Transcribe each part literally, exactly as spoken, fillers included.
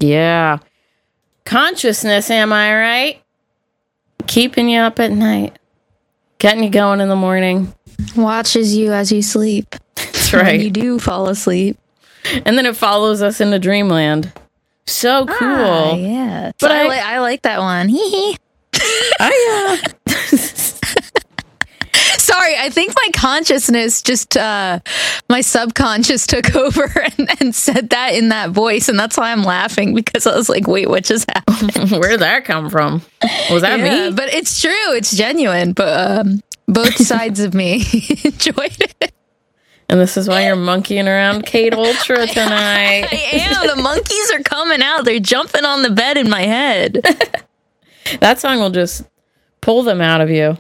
Yeah. Consciousness, am I right? Keeping you up at night. Getting you going in the morning. Watches you as you sleep. That's right. When you do fall asleep. And then it follows us into dreamland. So cool. Ah, yeah. But So I, I, li- I like that one. Hee hee. I, uh... Sorry, I think my consciousness just, uh, my subconscious took over and, and said that in that voice. And that's why I'm laughing, because I was like, wait, what just happened? Where'd that come from? Was that yeah, me? But it's true. It's genuine. But um, both sides of me enjoyed it. And this is why you're monkeying around Kate Ultra tonight. I am. The monkeys are coming out. They're jumping on the bed in my head. That song will just pull them out of you.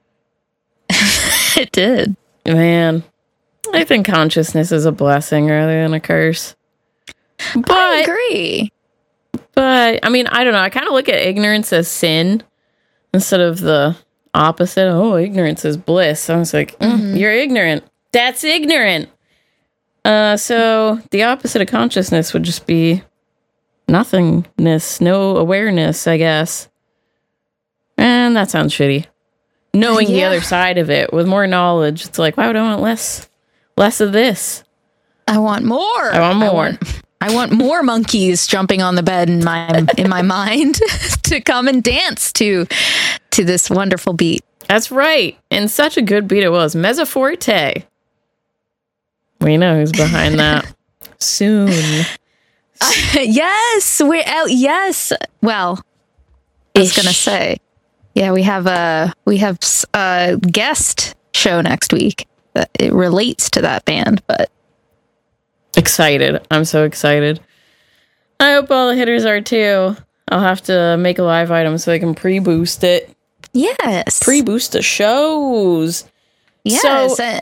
It did. Man, I think consciousness is a blessing rather than a curse. But, I agree. But, I mean, I don't know. I kind of look at ignorance as sin instead of the opposite. Oh, ignorance is bliss. I was like, mm, mm-hmm. You're ignorant. That's ignorant. Uh, so the opposite of consciousness would just be nothingness, no awareness, I guess. And that sounds shitty. Knowing yeah. the other side of it with more knowledge, it's like, why would I want less, less of this? I want more. I want more. I want, I want more monkeys jumping on the bed in my in my mind to come and dance to to this wonderful beat. That's right, and such a good beat it was. Mezza Forte. We know who's behind that. Soon. Uh, yes, we're out. Yes. Well, I was gonna say. Yeah, we have a we have a guest show next week that it relates to that band, but excited. I'm so excited. I hope all the hitters are too. I'll have to make a live item so I can pre-boost it. Yes. Pre-boost the shows. Yes. So,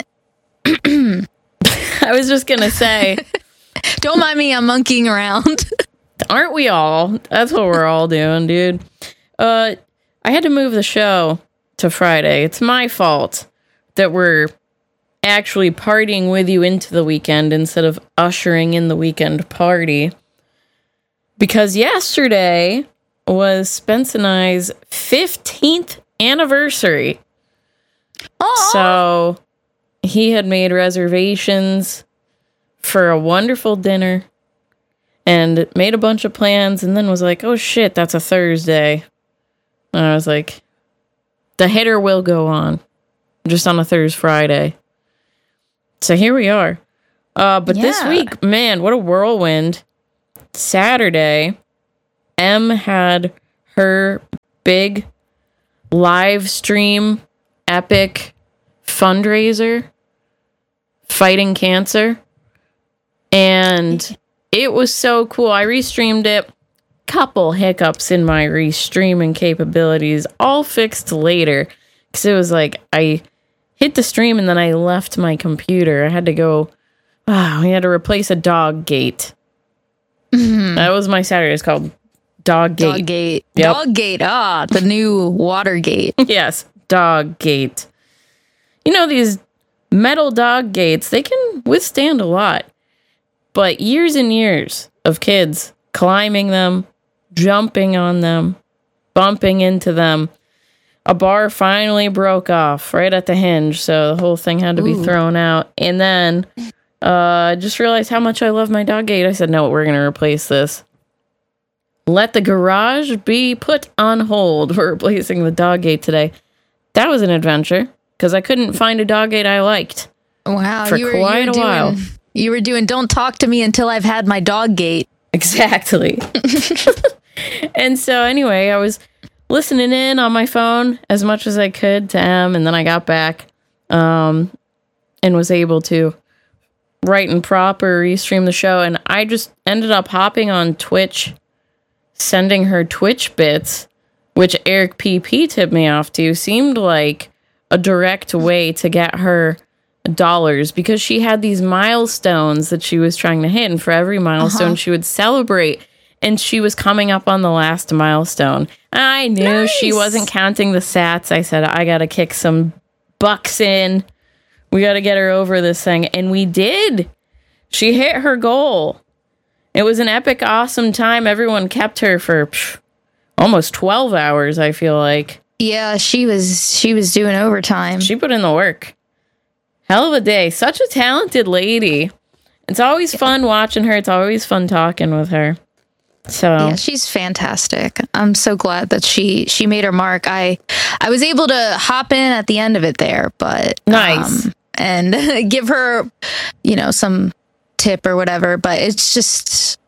I was just going to say. Don't mind me, I'm monkeying around. Aren't we all? That's what we're all doing, dude. Uh... I had to move the show to Friday. It's my fault that we're actually partying with you into the weekend instead of ushering in the weekend party. Because yesterday was Spence and I's fifteenth anniversary. Aww. So he had made reservations for a wonderful dinner and made a bunch of plans and then was like, oh shit, that's a Thursday. And I was like, the hitter will go on just on a Thursday, Friday. So here we are. Uh, but yeah. This week, man, what a whirlwind. Saturday, Em had her big live stream epic fundraiser fighting cancer. And it was so cool. I restreamed it. Couple hiccups in my restreaming capabilities, all fixed later, because it was like I hit the stream and then I left my computer. I had to go. Oh, we had to replace a dog gate. Mm-hmm. That was my Saturday. It's called Dog Gate. Dog Gate. Yep. Dog Gate. Ah, the new Watergate. Yes, Dog Gate. You know, these metal dog gates, they can withstand a lot, but years and years of kids climbing them, jumping on them, bumping into them. A bar finally broke off right at the hinge, so the whole thing had to be Ooh. thrown out. And then I uh, just realized how much I love my dog gate. I said, no, we're going to replace this. Let the garage be put on hold. We're replacing the dog gate today. That was an adventure, because I couldn't find a dog gate I liked. Wow. For you were, quite you were a doing, while. You were doing, don't talk to me until I've had my dog gate. Exactly. And so anyway, I was listening in on my phone as much as I could to Em, and then I got back um, and was able to right and proper restream the show. And I just ended up hopping on Twitch, sending her Twitch bits, which Eric P P tipped me off to, seemed like a direct way to get her dollars, because she had these milestones that she was trying to hit, and for every milestone uh-huh. she would celebrate, and she was coming up on the last milestone. I knew nice. She wasn't counting the sats. I said, I gotta kick some bucks in. We gotta get her over this thing. And we did. She hit her goal. It was an epic, awesome time. Everyone kept her for psh, almost twelve hours, I feel like. Yeah, she was she was doing overtime. She put in the work. Hell of a day. Such a talented lady. It's always yeah. fun watching her. It's always fun talking with her. So yeah, she's fantastic. I'm so glad that she she made her mark. I I was able to hop in at the end of it there, but nice um, and give her, you know, some tip or whatever. But it's just,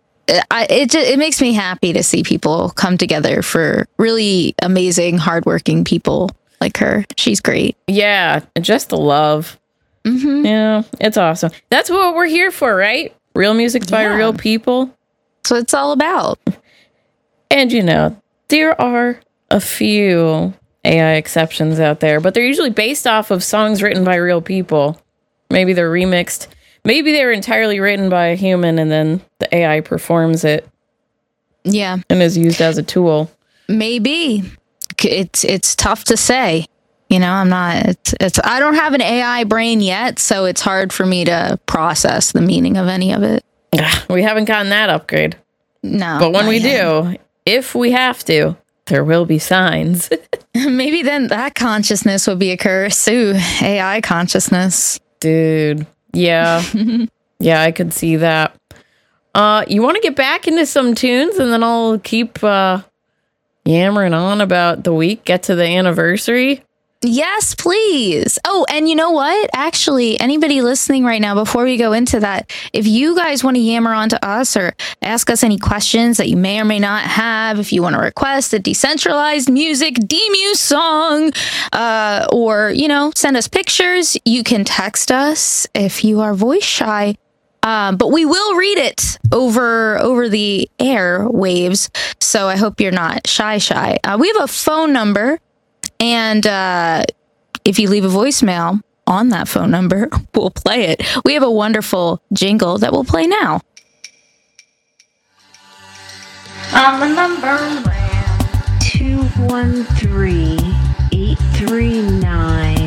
I it it makes me happy to see people come together for really amazing, hardworking people like her. She's great. Yeah, just the love. Mm-hmm. Yeah, it's awesome. That's what we're here for, right? Real music by yeah. real people. That's what it's all about. And, you know, there are a few A I exceptions out there, but they're usually based off of songs written by real people. Maybe they're remixed. Maybe they're entirely written by a human and then the A I performs it. Yeah. And is used as a tool. Maybe. It's it's tough to say. You know, I'm not, it's, it's, I don't have an A I brain yet, so it's hard for me to process the meaning of any of it. We haven't gotten that upgrade. No. But when we yet. do, if we have to, there will be signs. Maybe then that consciousness would be a curse. Ooh, A I consciousness. Dude. Yeah. Yeah, I could see that. Uh, you want to get back into some tunes and then I'll keep uh, yammering on about the week, get to the anniversary? Yes, please. Oh, and you know what? Actually, anybody listening right now, before we go into that, if you guys want to yammer on to us or ask us any questions that you may or may not have, if you want to request a decentralized music D-Muse song, uh, or, you know, send us pictures, you can text us if you are voice shy. Um, but we will read it over over the air waves. So I hope you're not shy shy. Uh, we have a phone number. And uh, if you leave a voicemail on that phone number, we'll play it. We have a wonderful jingle that we'll play now. On the number two one three, eight three nine.